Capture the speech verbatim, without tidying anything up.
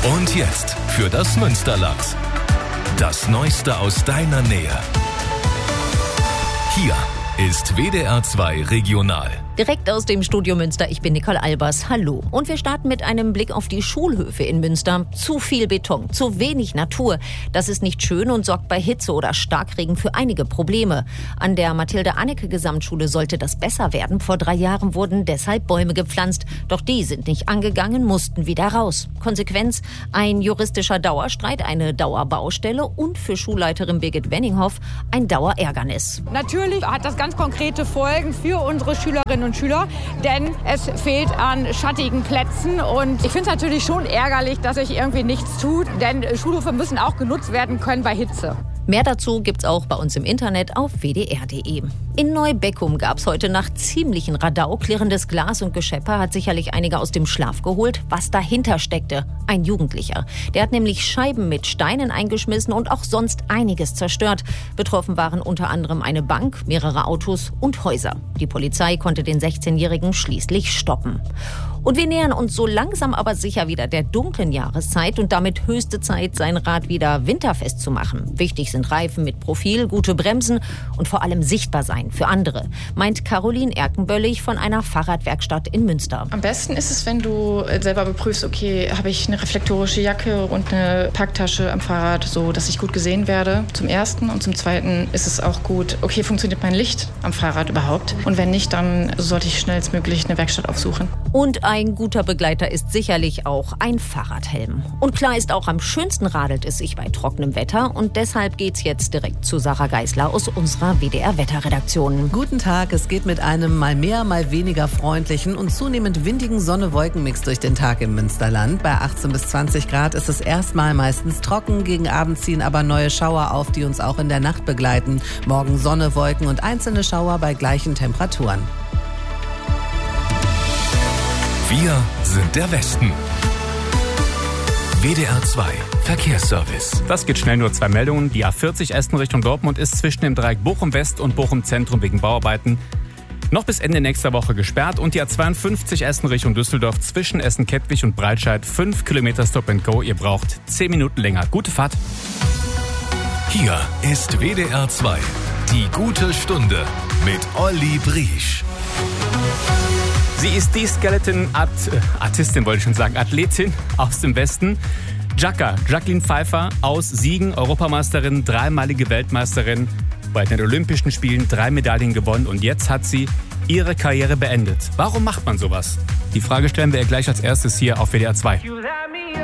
Und jetzt für das Münsterland. Das Neueste aus deiner Nähe. Hier ist W D R zwei Regional. Direkt aus dem Studio Münster, ich bin Nicole Albers. Hallo. Und wir starten mit einem Blick auf die Schulhöfe in Münster. Zu viel Beton, zu wenig Natur. Das ist nicht schön und sorgt bei Hitze oder Starkregen für einige Probleme. An der Mathilde-Anneke-Gesamtschule sollte das besser werden. Vor drei Jahren wurden deshalb Bäume gepflanzt. Doch die sind nicht angegangen, mussten wieder raus. Konsequenz: ein juristischer Dauerstreit, eine Dauerbaustelle und für Schulleiterin Birgit Wenninghoff ein Dauerärgernis. Natürlich hat das ganz konkrete Folgen für unsere Schülerinnen und Schüler, denn es fehlt an schattigen Plätzen und ich finde es natürlich schon ärgerlich, dass sich irgendwie nichts tut, denn Schulhöfe müssen auch genutzt werden können bei Hitze. Mehr dazu gibt's auch bei uns im Internet auf w d r punkt d e. In Neubeckum gab's heute Nacht ziemlichen Radau. Klirrendes Glas und Geschepper hat sicherlich einige aus dem Schlaf geholt. Was dahinter steckte? Ein Jugendlicher. Der hat nämlich Scheiben mit Steinen eingeschmissen und auch sonst einiges zerstört. Betroffen waren unter anderem eine Bank, mehrere Autos und Häuser. Die Polizei konnte den sechzehnjährigen schließlich stoppen. Und wir nähern uns so langsam aber sicher wieder der dunklen Jahreszeit und damit höchste Zeit, sein Rad wieder winterfest zu machen. Wichtig sind Reifen mit Profil, gute Bremsen und vor allem sichtbar sein für andere, meint Caroline Erkenböllig von einer Fahrradwerkstatt in Münster. Am besten ist es, wenn du selber beprüfst, okay, habe ich eine reflektorische Jacke und eine Packtasche am Fahrrad, so dass ich gut gesehen werde, zum Ersten. Und zum Zweiten ist es auch gut, okay, funktioniert mein Licht am Fahrrad überhaupt? Und wenn nicht, dann sollte ich schnellstmöglich eine Werkstatt aufsuchen. Und ein guter Begleiter ist sicherlich auch ein Fahrradhelm. Und klar ist auch, am schönsten radelt es sich bei trockenem Wetter. Und deshalb geht's jetzt direkt zu Sarah Geisler aus unserer W D R-Wetterredaktion. Guten Tag, es geht mit einem mal mehr, mal weniger freundlichen und zunehmend windigen Sonne-Wolken-Mix durch den Tag im Münsterland. Bei achtzehn bis zwanzig Grad ist es erstmal meistens trocken. Gegen Abend ziehen aber neue Schauer auf, die uns auch in der Nacht begleiten. Morgen Sonne, Wolken und einzelne Schauer bei gleichen Temperaturen. Wir sind der Westen. W D R zwei Verkehrsservice. Das geht schnell, nur zwei Meldungen. Die A vierzig Essen Richtung Dortmund ist zwischen dem Dreieck Bochum West und Bochum Zentrum wegen Bauarbeiten noch bis Ende nächster Woche gesperrt. Und die A zweiundfünfzig Essen Richtung Düsseldorf zwischen Essen-Kettwig und Breitscheid fünf Kilometer Stop and Go. Ihr braucht zehn Minuten länger. Gute Fahrt. Hier ist W D R zwei. Die gute Stunde mit Olli Briesch. Sie ist die Skeleton Art, äh, Artistin, wollte ich schon sagen, Athletin aus dem Westen. Jacka, Jacqueline Pfeiffer aus Siegen, Europameisterin, dreimalige Weltmeisterin, bei den Olympischen Spielen drei Medaillen gewonnen und jetzt hat sie ihre Karriere beendet. Warum macht man sowas? Die Frage stellen wir ihr gleich als erstes hier auf W D R zwei.